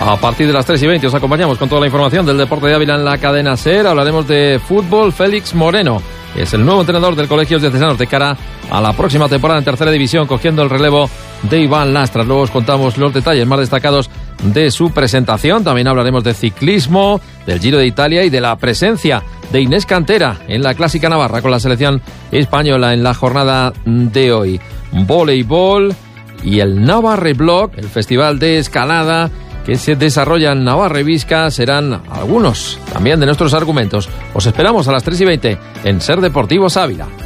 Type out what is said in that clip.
A partir de las 3:20 os acompañamos con toda la información del deporte de Ávila en la cadena SER. Hablaremos de fútbol. Félix Moreno es el nuevo entrenador del Colegios Diocesanos de cara a la próxima temporada en tercera división, cogiendo el relevo de Iván Lastra. Luego os contamos los detalles más destacados de su presentación. También hablaremos de ciclismo, del Giro de Italia y de la presencia de Inés Cantera en la Clásica Navarra con la selección española en la jornada de hoy. Voleibol y el Navarre Block, el festival de escalada que se desarrolla en Navarra y Vizca, serán algunos también de nuestros argumentos. Os esperamos a las 3:20 en SER Deportivos Ávila.